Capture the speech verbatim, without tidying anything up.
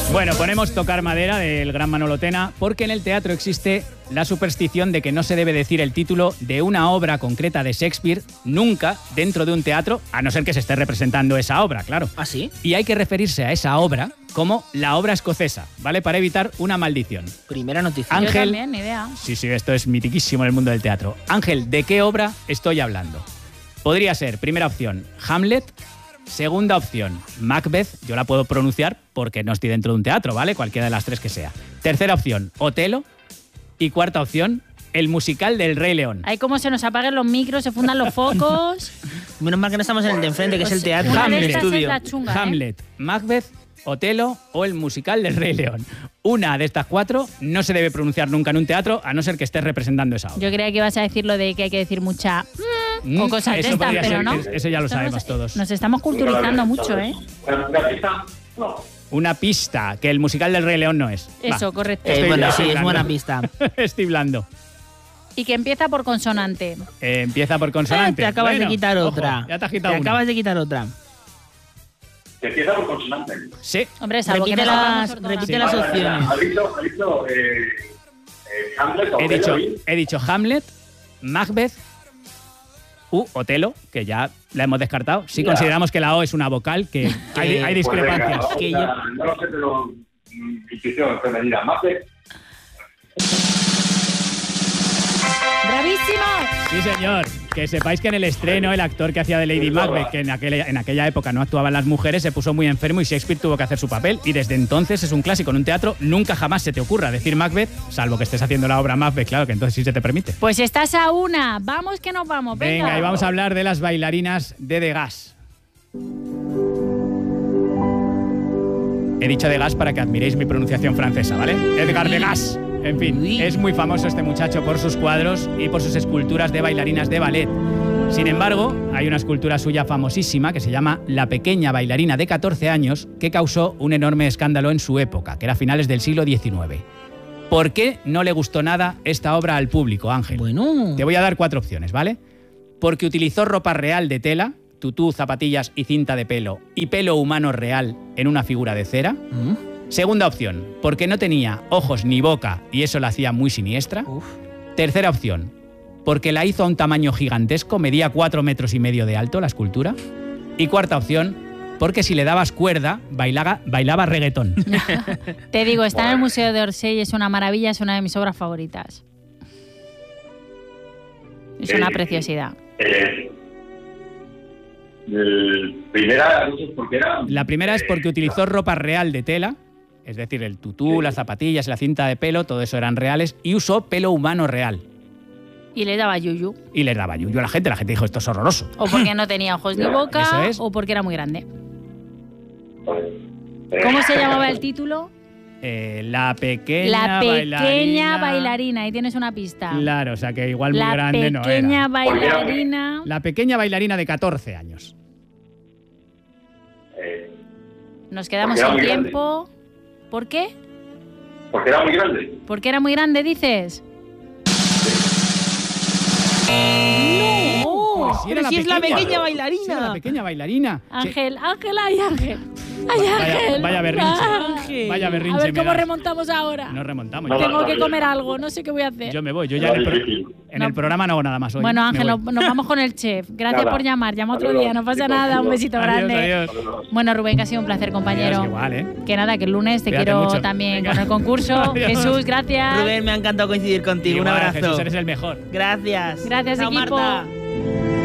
Bueno, ponemos Tocar Madera del gran Manolo Tena porque en el teatro existe la superstición de que no se debe decir el título de una obra concreta de Shakespeare nunca dentro de un teatro, a no ser que se esté representando esa obra, claro. ¿Ah, sí? Y hay que referirse a esa obra como la obra escocesa, ¿vale? Para evitar una maldición. Primera noticia. Ángel, Yo también, ni idea. Sí, sí, esto es mitiquísimo en el mundo del teatro. Ángel, ¿de qué obra estoy hablando? Podría ser, primera opción, Hamlet. Segunda opción, Macbeth, yo la puedo pronunciar porque no estoy dentro de un teatro, ¿vale? Cualquiera de las tres que sea. Tercera opción, Otelo. Y cuarta opción, el musical del Rey León. Hay como se nos apaguen los micros, se fundan los focos. Menos mal que no estamos en el de enfrente, que es el teatro. Una de Hamlet. estas es la chunga, ¿eh? Hamlet, Macbeth, Otelo o el musical del Rey León. Una de estas cuatro no se debe pronunciar nunca en un teatro, a no ser que estés representando esa obra. Yo creía que ibas a decir lo de que hay que decir mucha mm, o cosas de Eso estas, podría pero ser, no. eso ya lo Esto sabemos nos, todos. Nos estamos culturizando mucho, ¿eh? Una pista, que el musical del Rey León no es. Eso, Va. correcto. Eh, Estoy- bueno, estoy sí, es blando. buena pista. Estoy blando. Y que empieza por consonante. Eh, empieza por consonante. Eh, te acabas Bueno, de quitar ojo, otra. Ya te has quitado Te una. acabas de quitar otra. Que empieza por consonante. Sí. Hombre, salvo que Repite no las, sepamos repite ortografía. las opciones. Ha dicho, ha dicho eh, eh, Hamlet, He Otelo dicho, y- he dicho Hamlet, Macbeth u Otelo, que ya la hemos descartado. Si Ya. consideramos que la O es una vocal, que hay, hay Pues venga, discrepancias. o que sea, yo- No lo sé, pero mm, intuición femenina. Macbeth. ¡Bravísimo! Sí, señor. Que sepáis que en el estreno el actor que hacía de Lady Macbeth, que en aquella, en aquella época no actuaban las mujeres, se puso muy enfermo y Shakespeare tuvo que hacer su papel. Y desde entonces es un clásico en un teatro. Nunca jamás se te ocurra decir Macbeth, salvo que estés haciendo la obra Macbeth, claro, que entonces sí se te permite. Pues estás a una. Vamos que nos vamos. Venga. Venga, y vamos a hablar de las bailarinas de Degas. He dicho Degas para que admiréis mi pronunciación francesa, ¿vale? Edgar Degas. En fin, Uy. es muy famoso este muchacho por sus cuadros y por sus esculturas de bailarinas de ballet. Sin embargo, hay una escultura suya famosísima que se llama La pequeña bailarina de catorce años, que causó un enorme escándalo en su época, que era a finales del siglo diecinueve. ¿Por qué no le gustó nada esta obra al público, Ángel? Bueno. Te voy a dar cuatro opciones, ¿vale? Porque utilizó ropa real de tela, tutú, zapatillas y cinta de pelo, y pelo humano real en una figura de cera. Mm, Segunda opción, porque no tenía ojos ni boca y eso la hacía muy siniestra. uf. Tercera opción, porque la hizo a un tamaño gigantesco, medía cuatro metros y medio de alto la escultura. Y cuarta opción, porque si le dabas cuerda, bailaba, bailaba reggaetón. Te digo, está en el Museo de Orsay, es una maravilla, es una de mis obras favoritas. Es una Eh, preciosidad. Eh, el primera, no sé por qué era. La primera es porque utilizó ropa real de tela, es decir, el tutú, las zapatillas, la cinta de pelo, todo eso eran reales, y usó pelo humano real. Y le daba yuyu. Y les daba yuyu a la gente, la gente dijo, esto es horroroso. O porque no tenía ojos ni Eso boca, es. o porque era muy grande. Eh, ¿Cómo se llamaba el título? Eh, la pequeña La pequeña bailarina. bailarina. Ahí tienes una pista. Claro, o sea que igual muy La grande no pequeña era. bailarina. La pequeña bailarina de catorce años. eh, Nos quedamos Porque era sin muy grande. tiempo. ¿Por qué? porque era muy grande. ¿Porque era muy grande, dices? ¡No! Pues sí, era pero si es la pequeña Sí, era bailarina. la pequeña bailarina. Sí. Ángel, Ángel, ay Ángel. Ay Vaya- Ángel. vaya berrinche. Ángel. Vaya berrinche A ver me cómo das. remontamos ahora. Nos remontamos. No, Yo, Tengo no, que no, comer no. algo, no sé qué voy a hacer. yo me voy. Yo ya en el, pro- en el programa no hago nada más hoy. Bueno, Me Ángel, voy. nos, nos vamos con el chef. Gracias Nada. por llamar. Llama otro Adiós, día, no pasa chicos, nada. Un adiós. besito Adiós, grande. adiós. Bueno, Rubén, que ha sido un placer, compañero. Adiós, igual, ¿eh? Que nada, que el lunes te Cuídate quiero mucho. también Venga. con el concurso. Adiós. Jesús, gracias. Rubén, me ha encantado coincidir contigo. Igual, Un abrazo. Jesús, eres el mejor. Gracias. Gracias, Chao, equipo. Marta.